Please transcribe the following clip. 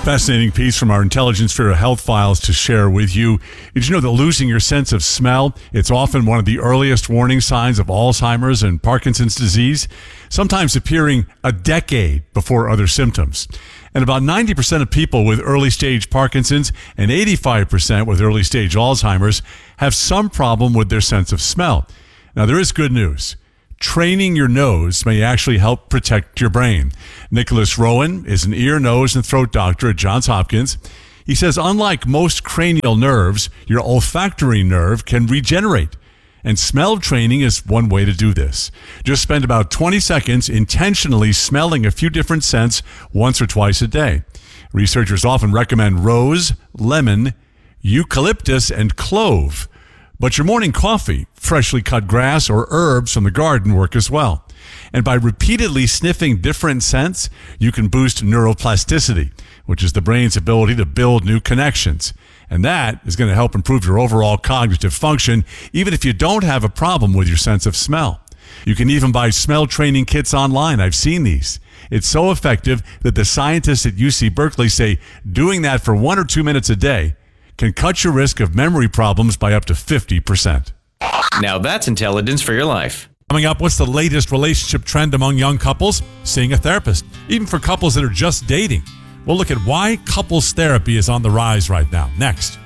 Fascinating piece from our Intelligence Sphere Health Files to share with you. Did you know that losing your sense of smell, it's often one of the earliest warning signs of Alzheimer's and Parkinson's disease, sometimes appearing a decade before other symptoms. And about 90% of people with early-stage Parkinson's and 85% with early-stage Alzheimer's have some problem with their sense of smell. Now, there is good news. Training your nose may actually help protect your brain. Nicholas Rowan is an ear, nose, and throat doctor at Johns Hopkins. He says, unlike most cranial nerves, your olfactory nerve can regenerate. And smell training is one way to do this. Just spend about 20 seconds intentionally smelling a few different scents once or twice a day. Researchers often recommend rose, lemon, eucalyptus, and clove. But your morning coffee, freshly cut grass, or herbs from the garden work as well. And by repeatedly sniffing different scents, you can boost neuroplasticity, which is the brain's ability to build new connections. And that is going to help improve your overall cognitive function, even if you don't have a problem with your sense of smell. You can even buy smell training kits online. I've seen these. It's so effective that the scientists at UC Berkeley say doing that for 1 or 2 minutes a day can cut your risk of memory problems by up to 50%. Now that's intelligence for your life. Coming up, what's the latest relationship trend among young couples? Seeing a therapist, even for couples that are just dating. We'll look at why couples therapy is on the rise right now. Next.